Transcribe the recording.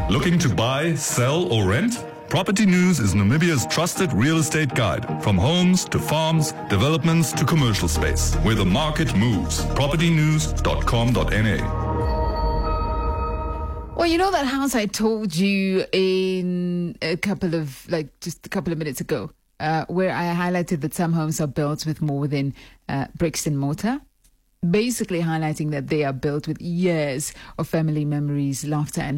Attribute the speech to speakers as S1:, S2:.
S1: Looking to buy, sell, or rent? Property News is Namibia's trusted real estate guide. From homes to farms, developments to commercial space. Where the market moves. propertynews.com.na.
S2: Well, you know that house I told you in just a couple of minutes ago, where I highlighted that some homes are built with more than bricks and mortar? Basically highlighting that they are built with years of family memories, laughter, and